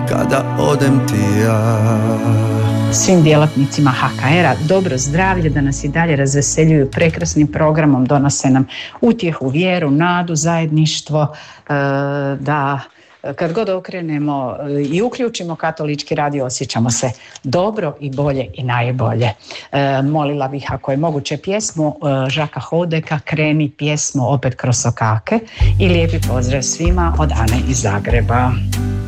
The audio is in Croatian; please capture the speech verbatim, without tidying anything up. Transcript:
kada odem ti ja. Svim djelatnicima H K R-a dobro zdravlje, da nas i dalje razveseljuju prekrasnim programom, donose nam utjehu, vjeru, nadu, zajedništvo, da kad god okrenemo i uključimo katolički radio osjećamo se dobro i bolje i najbolje. Molila bih ako je moguće pjesmu Žaka Hodeka Kreni pjesmu opet kroz sokake i lijepi pozdrav svima od Ane iz Zagreba.